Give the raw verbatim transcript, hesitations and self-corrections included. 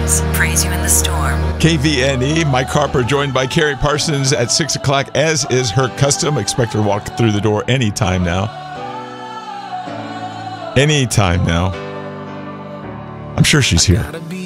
Winds, praise you in the storm. K V N E, Mike Harper joined by Carrie Parsons at six o'clock, as is her custom. Expect her to walk through the door anytime now. Anytime now. I'm sure she's here.